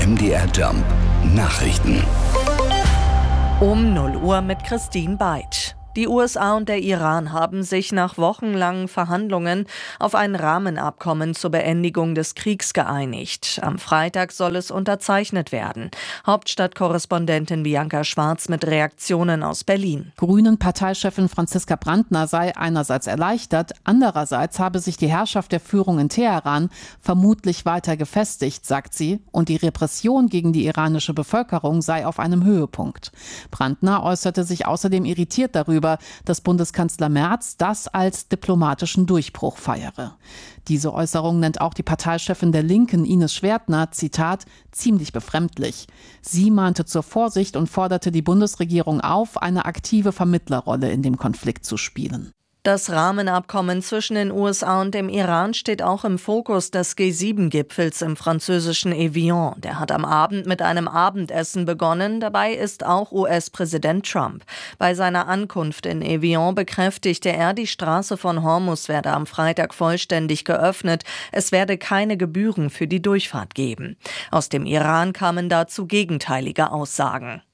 MDR Jump Nachrichten. Um 0 Uhr mit Christine Beitsch. Die USA und der Iran haben sich nach wochenlangen Verhandlungen auf ein Rahmenabkommen zur Beendigung des Kriegs geeinigt. Am Freitag soll es unterzeichnet werden. Hauptstadtkorrespondentin Bianca Schwarz mit Reaktionen aus Berlin. Grünen-Parteichefin Franziska Brandner sei einerseits erleichtert, andererseits habe sich die Herrschaft der Führung in Teheran vermutlich weiter gefestigt, sagt sie, und die Repression gegen die iranische Bevölkerung sei auf einem Höhepunkt. Brandner äußerte sich außerdem irritiert darüber, dass Bundeskanzler Merz das als diplomatischen Durchbruch feiere. Diese Äußerung nennt auch die Parteichefin der Linken, Ines Schwertner, Zitat, ziemlich befremdlich. Sie mahnte zur Vorsicht und forderte die Bundesregierung auf, eine aktive Vermittlerrolle in dem Konflikt zu spielen. Das Rahmenabkommen zwischen den USA und dem Iran steht auch im Fokus des G7-Gipfels im französischen Evian. Der hat am Abend mit einem Abendessen begonnen. Dabei ist auch US-Präsident Trump. Bei seiner Ankunft in Evian bekräftigte er, die Straße von Hormuz werde am Freitag vollständig geöffnet. Es werde keine Gebühren für die Durchfahrt geben. Aus dem Iran kamen dazu gegenteilige Aussagen.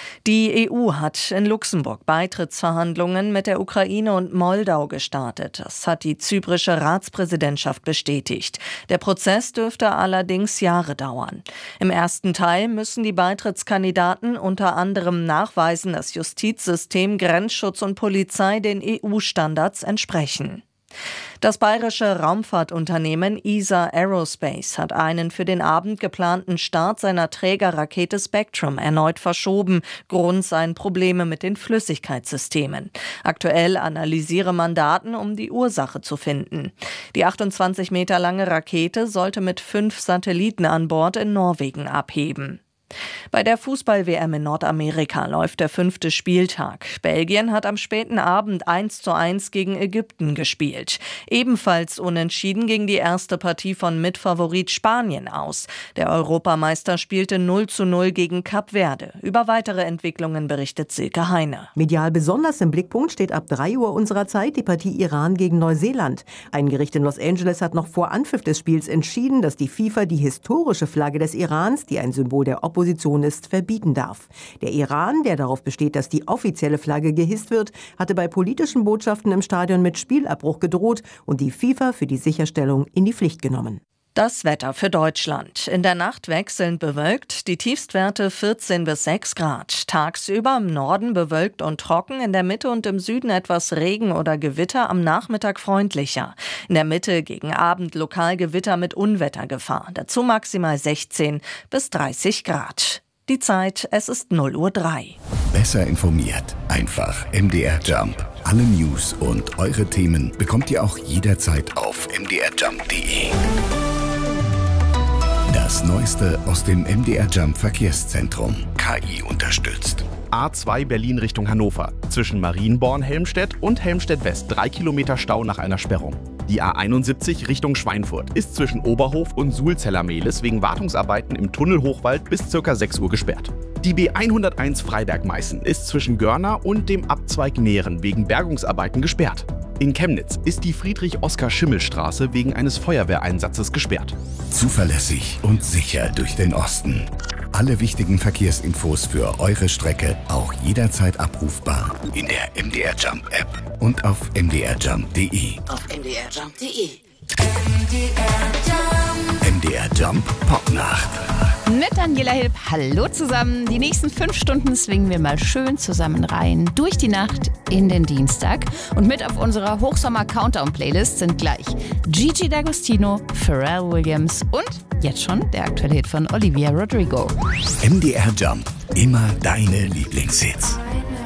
Die EU hat in Luxemburg Beitrittsverhandlungen mit der Ukraine und Moldau gestartet. Das hat die zyprische Ratspräsidentschaft bestätigt. Der Prozess dürfte allerdings Jahre dauern. Im ersten Teil müssen die Beitrittskandidaten unter anderem nachweisen, dass Justizsystem, Grenzschutz und Polizei den EU-Standards entsprechen. Das bayerische Raumfahrtunternehmen ESA Aerospace hat einen für den Abend geplanten Start seiner Trägerrakete Spectrum erneut verschoben. Grund seien Probleme mit den Flüssigkeitssystemen. Aktuell analysiere man Daten, um die Ursache zu finden. Die 28 Meter lange Rakete sollte mit 5 Satelliten an Bord in Norwegen abheben. Bei der Fußball-WM in Nordamerika läuft der 5. Spieltag. Belgien hat am späten Abend 1:1 gegen Ägypten gespielt. Ebenfalls unentschieden ging die erste Partie von Mitfavorit Spanien aus. Der Europameister spielte 0:0 gegen Kap Verde. Über weitere Entwicklungen berichtet Silke Heine. Medial besonders im Blickpunkt steht ab 3 Uhr unserer Zeit die Partie Iran gegen Neuseeland. Ein Gericht in Los Angeles hat noch vor Anpfiff des Spiels entschieden, dass die FIFA die historische Flagge des Irans, die ein Symbol der Opposition ist, verbieten darf. Der Iran, der darauf besteht, dass die offizielle Flagge gehisst wird, hatte bei politischen Botschaften im Stadion mit Spielabbruch gedroht und die FIFA für die Sicherstellung in die Pflicht genommen. Das Wetter für Deutschland. In der Nacht wechselnd bewölkt, die Tiefstwerte 14 bis 6 Grad. Tagsüber im Norden bewölkt und trocken, in der Mitte und im Süden etwas Regen oder Gewitter, am Nachmittag freundlicher. In der Mitte gegen Abend lokal Gewitter mit Unwettergefahr. Dazu maximal 16 bis 30 Grad. Die Zeit, es ist 0:03 Uhr. Besser informiert, einfach MDR Jump. Alle News und eure Themen bekommt ihr auch jederzeit auf mdrjump.de. Das Neueste aus dem MDR Jump Verkehrszentrum. KI unterstützt. A2 Berlin Richtung Hannover. Zwischen Marienborn, Helmstedt und Helmstedt West 3 Kilometer Stau nach einer Sperrung. Die A71 Richtung Schweinfurt ist zwischen Oberhof und Sulzeller-Mehlis wegen Wartungsarbeiten im Tunnelhochwald bis ca. 6 Uhr gesperrt. Die B101 Freiberg-Meißen ist zwischen Görner und dem Abzweig Mähren wegen Bergungsarbeiten gesperrt. In Chemnitz ist die Friedrich-Oskar-Schimmel-Straße wegen eines Feuerwehreinsatzes gesperrt. Zuverlässig und sicher durch den Osten. Alle wichtigen Verkehrsinfos für eure Strecke auch jederzeit abrufbar in der MDR Jump App und auf mdrjump.de. Auf mdrjump.de. MDR Jump Popnacht. Mit Daniela Hilb, hallo zusammen. Die nächsten 5 Stunden swingen wir mal schön zusammen rein durch die Nacht in den Dienstag. Und mit auf unserer Hochsommer-Countdown-Playlist sind gleich Gigi D'Agostino, Pharrell Williams und jetzt schon der aktuelle Hit von Olivia Rodrigo. MDR Jump, immer deine Lieblingshits.